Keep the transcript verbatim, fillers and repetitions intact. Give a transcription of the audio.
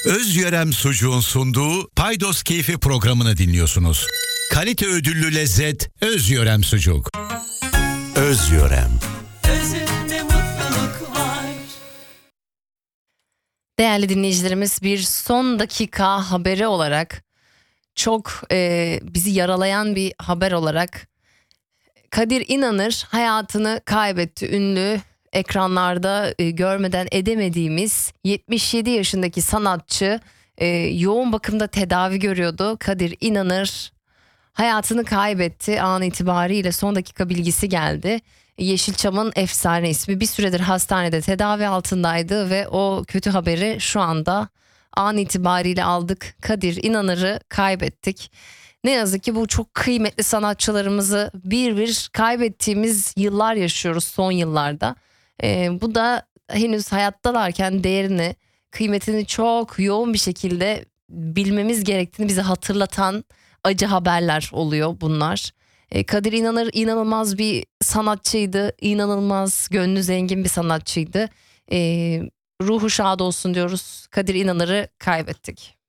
Özyörem Sucuğun sunduğu Paydos Keyfi programını dinliyorsunuz. Kalite ödüllü lezzet Özyörem Sucuk. Özyörem. Özünde mutluluk var. Değerli dinleyicilerimiz, bir son dakika haberi olarak çok e, bizi yaralayan bir haber olarak Kadir İnanır hayatını kaybetti. Ünlü, ekranlarda e, görmeden edemediğimiz yetmiş yedi yaşındaki sanatçı e, yoğun bakımda tedavi görüyordu. Kadir İnanır hayatını kaybetti. An itibariyle son dakika bilgisi geldi. Yeşilçam'ın efsane ismi bir süredir hastanede tedavi altındaydı ve o kötü haberi şu anda an itibariyle aldık. Kadir İnanır'ı kaybettik. Ne yazık ki bu çok kıymetli sanatçılarımızı bir bir kaybettiğimiz yıllar yaşıyoruz son yıllarda. Ee, bu da henüz hayattalarken değerini, kıymetini çok yoğun bir şekilde bilmemiz gerektiğini bize hatırlatan acı haberler oluyor bunlar. Ee, Kadir İnanır inanılmaz bir sanatçıydı, inanılmaz gönlü zengin bir sanatçıydı. Ee, ruhu şad olsun diyoruz. Kadir İnanır'ı kaybettik.